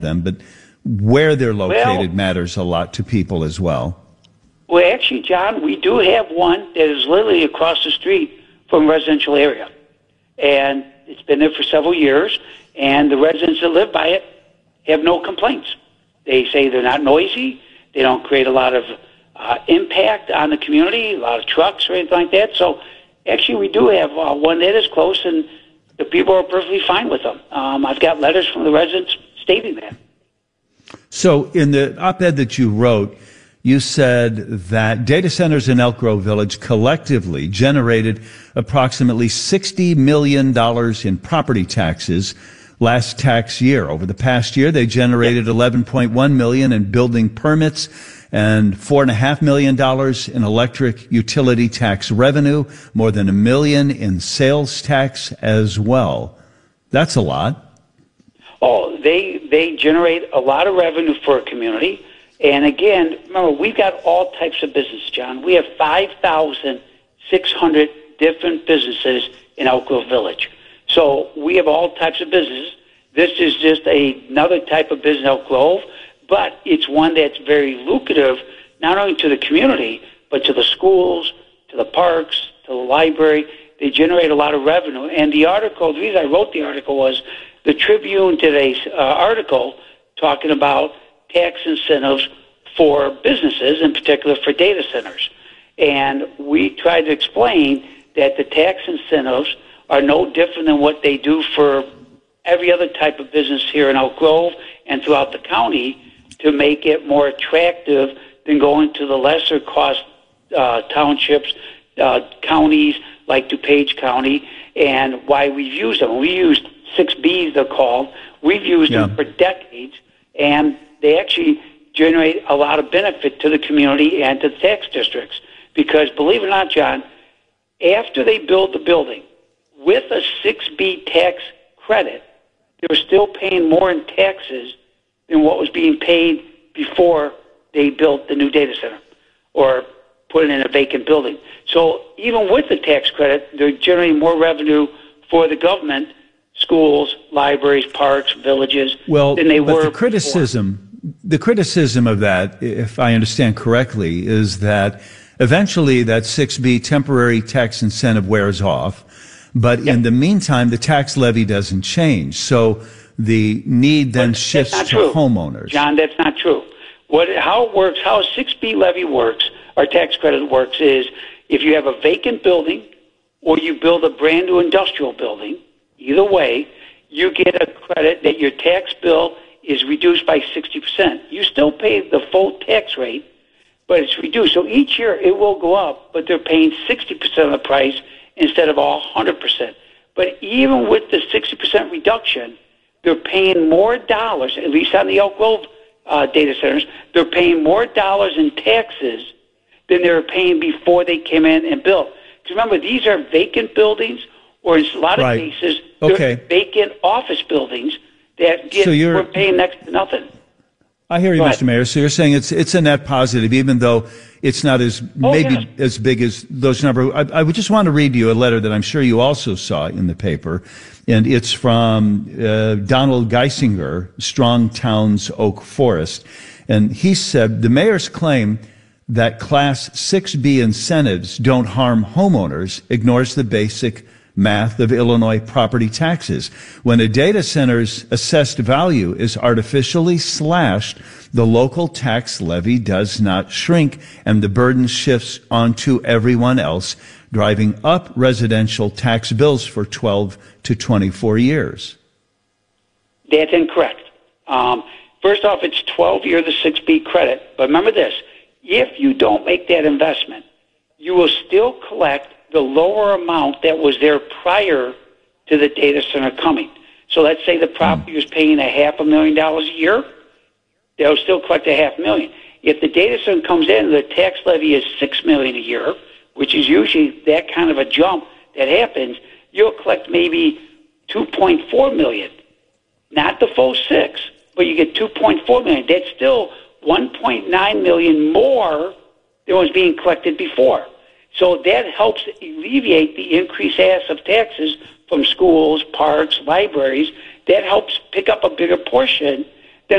them, but where they're located Well, matters a lot to people as well. well, actually, John, we do have one that is literally across the street from a residential area. And it's been there for several years, and the residents that live by it have no complaints. They say they're not noisy, they don't create a lot of impact on the community, a lot of trucks or anything like that. So actually we do have one that is close, and the people are perfectly fine with them. I've got letters from the residents stating that. So in the op-ed that you wrote, you said that data centers in Elk Grove Village collectively generated approximately $60 million in property taxes last tax year. Over the past year, they generated $11.1 million in building permits and $4.5 million in electric utility tax revenue, more than $1 million in sales tax as well. That's a lot. Oh, they generate a lot of revenue for a community. And again, remember, we've got all types of business, John. We have 5,600 different businesses in Elk Grove Village. So we have all types of businesses. This is just another type of business in Elk Grove, but it's one that's very lucrative, not only to the community, but to the schools, to the parks, to the library. They generate a lot of revenue. And the article, the reason I wrote the article was the Tribune did a article talking about tax incentives for businesses, in particular for data centers. And we tried to explain that the tax incentives are no different than what they do for every other type of business here in Elk Grove and throughout the county to make it more attractive than going to the lesser cost townships, counties like DuPage County, and why we've used them. We used 6Bs, they're called. We've used them for decades, and they actually generate a lot of benefit to the community and to the tax districts. Because believe it or not, John, after they build the building, with a 6B tax credit, they were still paying more in taxes than what was being paid before they built the new data center or put it in a vacant building. So even with the tax credit, they're generating more revenue for the government, schools, libraries, parks, villages, than they were the criticism of that, if I understand correctly, is that eventually that 6B temporary tax incentive wears off, but in the meantime, the tax levy doesn't change. So the need then shifts to homeowners. John, that's not true. How it works, how a 6B levy works, our tax credit works, is if you have a vacant building or you build a brand new industrial building, either way, you get a credit that your tax bill is reduced by 60%. You still pay the full tax rate, but it's reduced. So each year it will go up, but they're paying 60% of the price instead of all 100%. But even with the 60% reduction, they're paying more dollars, at least on the Elk Grove data centers, they're paying more dollars in taxes than they were paying before they came in and built. Because remember, these are vacant buildings, or in a lot of cases, they're vacant office buildings that we're paying next to nothing. I hear you, Mr. Mayor. So you're saying it's a net positive, even though it's not as as big as those numbers. I would just want to read you a letter that I'm sure you also saw in the paper, and it's from Donald Geisinger, Strong Towns Oak Forest, and he said the mayor's claim that Class 6B incentives don't harm homeowners ignores the basic math of Illinois property taxes. When a data center's assessed value is artificially slashed, the local tax levy does not shrink, and the burden shifts onto everyone else, driving up residential tax bills for 12 to 24 years. That's incorrect. First off, it's 12-year, the 6B credit. But remember this, if you don't make that investment, you will still collect the lower amount that was there prior to the data center coming. So let's say the property was paying $500,000 a year, they'll still collect $500,000. If the data center comes in and the tax levy is $6 million a year, which is usually that kind of a jump that happens, you'll collect maybe $2.4 million. Not the full $6 million, but you get $2.4 million. That's still $1.9 million more than was being collected before. So that helps alleviate the increased ask of taxes from schools, parks, libraries. That helps pick up a bigger portion